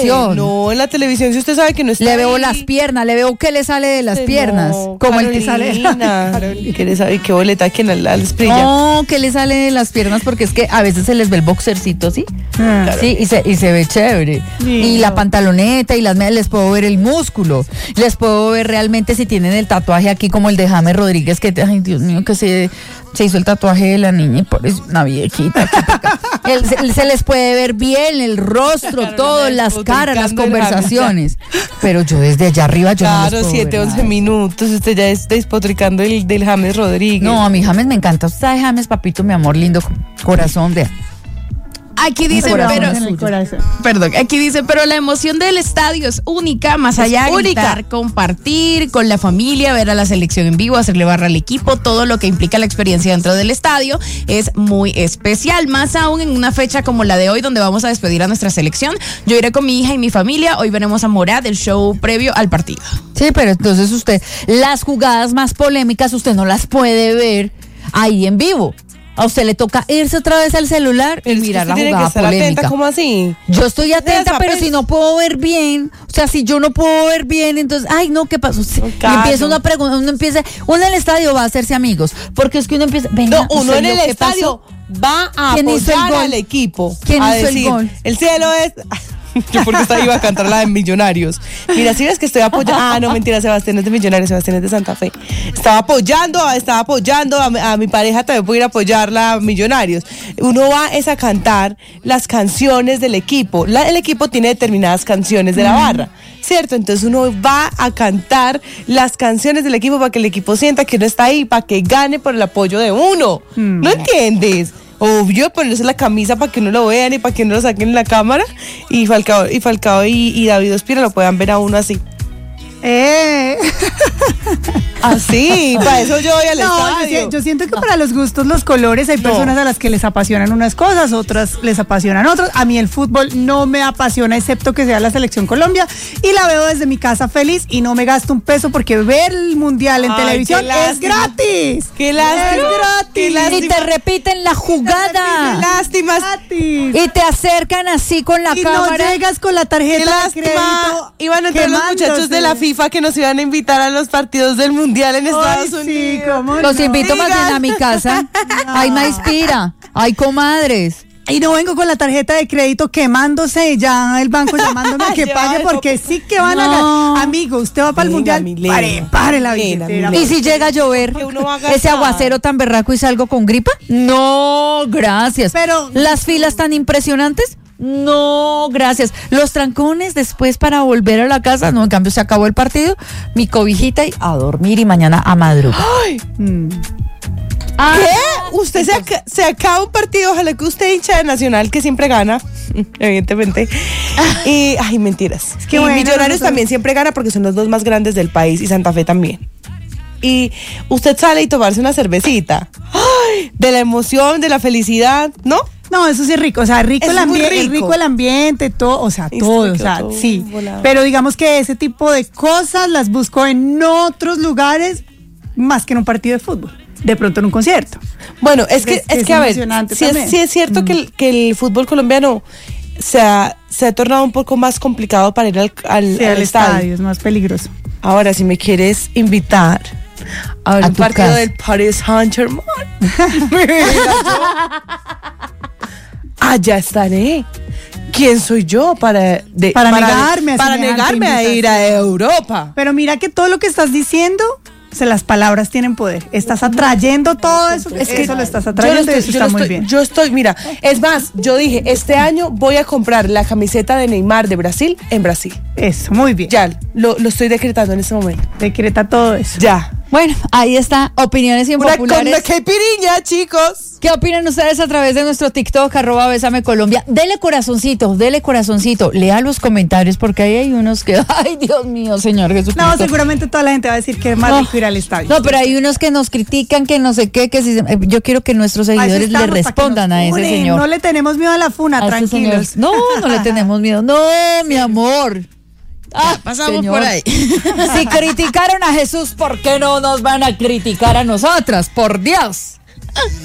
televisión. No, en la televisión, si usted sabe que no está Le veo ahí. las piernas, le veo qué le sale de las piernas. No, Como el que sale. ¿Qué le sabe? ¿Qué boleta? ¿Quién la esprilla? No, ¿qué le sale de las piernas? Porque es que a veces se les ve el boxercito, ¿sí? Claro. Sí, y se ve chévere. Y la pantaloneta y las medias, les puedo ver el músculo. Les puedo ver realmente si tienen el tatuaje aquí como el de James Rodríguez, que, ay, Dios mío, que se hizo el tatuaje de la niña y parece una viejita. Se les puede ver bien el rostro, Carolina, todo, las caras, las despotricando el conversaciones. Pero yo desde allá arriba yo no les Claro, puedo 7, ver 11 nada. minutos, usted ya está despotricando del James Rodríguez. No, a mí James me encanta. Usted sabe, James, papito, mi amor lindo, corazón de... Aquí dice, perdón, aquí dice, pero la emoción del estadio es única, más allá de gritar, compartir con la familia, ver a la selección en vivo, hacerle barra al equipo, todo lo que implica la experiencia dentro del estadio es muy especial, más aún en una fecha como la de hoy, donde vamos a despedir a nuestra selección. Yo iré con mi hija y mi familia, hoy veremos a Morad, el show previo al partido. Sí, pero entonces usted, las jugadas más polémicas, usted no las puede ver ahí en vivo. A usted le toca irse otra vez al celular y mirar la tiene que jugada estar polémica. atenta, ¿cómo así? Yo estoy atenta, Esa, pero pues. si no puedo ver bien, o sea, si yo no puedo ver bien, entonces, ay, no, ¿qué pasó? Sí, Claro. empieza una pregunta, uno en el estadio va a hacerse amigos, porque es que uno empieza, venga, No, uno ¿usted en vio el qué pasó? estadio va a ¿Quién hizo el apoyar gol? al equipo. ¿Quién a hizo el decir, gol? El cielo es... Yo porque iba a cantar la de Millonarios. Mira, si ves que estoy apoyando. Ah, no, mentira, Sebastián es de Millonarios, Sebastián es de Santa Fe. Estaba apoyando a mi pareja, también puedo ir a apoyarla a Millonarios. Uno va es a cantar las canciones del equipo. El equipo tiene determinadas canciones de la barra, ¿cierto? Entonces uno va a cantar las canciones del equipo para que el equipo sienta que uno está ahí, para que gane por el apoyo de uno. ¿No entiendes? Obvio, ponerse la camisa para que no lo vean y para que no lo saquen en la cámara. Y Falcao y David Ospina lo puedan ver a uno así. Así, para eso yo voy al estadio. Yo siento que para los gustos, los colores, hay personas a las que les apasionan unas cosas, otras les apasionan otras. A mí el fútbol no me apasiona, excepto que sea la Selección Colombia, y la veo desde mi casa feliz y no me gasto un peso porque ver el mundial en televisión es gratis. ¡Qué lástima! Es gratis. ¡Qué lástima! Y te repiten la jugada. ¡Qué lástima! Gratis. Y te acercan así con la Y cámara. no llegas con la ¡Qué tarjeta de lástima! crédito. Iban a entrar los muchachos de la FIFA que nos iban a invitar a los partidos del Mundial en Estados Unidos. Sí, ¿cómo Los no? invito más bien a mi casa. Ay, me inspira. Ay, comadres. Y no vengo con la tarjeta de crédito quemándose y ya el banco llamándome a que Ya, pague porque sí que van a ganar. Amigo, usted va para el Venga, mundial, Milena. pare la Milena, billetera. Milena. ¿Y si llega a llover Que uno va a gastar. ese aguacero tan berraco y salgo con gripa? No, gracias. Pero- las filas tan impresionantes. No, gracias. Los trancones después para volver a la casa. No, en cambio se acabó el partido. Mi cobijita y a dormir y mañana a madrugar. ¿Qué? Usted se acaba un partido, ojalá que usted hincha de Nacional, que siempre gana, evidentemente. Y, ay, mentiras. que Y bueno, Millonarios nosotros- también siempre gana porque son los dos más grandes del país y Santa Fe también. Y usted sale y tomarse una cervecita. ¡Ay! De la emoción, de la felicidad, ¿no? No, eso sí es rico, o sea, rico Es el muy ambiente, rico. rico el ambiente, todo, o sea, Y todo, se o sea, quedó todo sí. volado. Pero digamos que ese tipo de cosas las busco en otros lugares más que en un partido de fútbol. De pronto en un concierto. Bueno, es que a ver, emocionante sí también. es cierto que el fútbol colombiano se ha tornado un poco más complicado para ir al Sí, al estadio. estadio es más peligroso. Ahora, si me quieres invitar a ver A un tu partido casa. del Paris Saint-Germain, allá estaré. ¿Quién soy yo para negarme a para semejante negarme a ir a Europa? Pero mira que todo lo que estás diciendo, o sea, las palabras tienen poder. Estás atrayendo todo eso. Es que eso lo estás atrayendo y eso está muy bien. Yo estoy, mira, es más, yo dije, este año voy a comprar la camiseta de Neymar de Brasil en Brasil. Eso, muy bien. Ya, lo estoy decretando en este momento. Decreta todo eso. Ya. Bueno, ahí está, opiniones Una impopulares. caipiriña, chicos. ¿Qué opinan ustedes a través de nuestro TikTok, @BésameColombia? Dele corazoncito, lea los comentarios porque ahí hay unos que, ay, Dios mío, Señor Jesucristo. No, seguramente toda la gente va a decir que es más rico ir al estadio. No, pero hay unos que nos critican, que no sé qué, que si, yo quiero que nuestros A eso seguidores le estamos, para que respondan nos a ese funen. señor. No le tenemos miedo a la funa, A ese tranquilos. señor. No le tenemos miedo. No, mi amor. Pasamos señor. por ahí. Si criticaron a Jesús, ¿por qué no nos van a criticar a nosotras? Por Dios.